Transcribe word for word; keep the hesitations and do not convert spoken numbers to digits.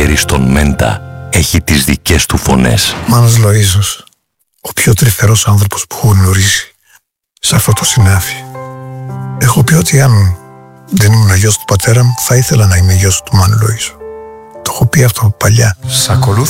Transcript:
Σαλιγκέρι στον Μέντα έχει τις δικές του φωνές. Μάνος Λοΐζος, ο πιο τρυφερός άνθρωπος που έχω γνωρίσει σε αυτό το συνάφι. Έχω πει ότι αν δεν ήμουν γιος του πατέρα μου, θα ήθελα να είμαι γιος του Μάνου Λοΐζου. Το έχω πει αυτό παλιά. Σ' ακολούθησα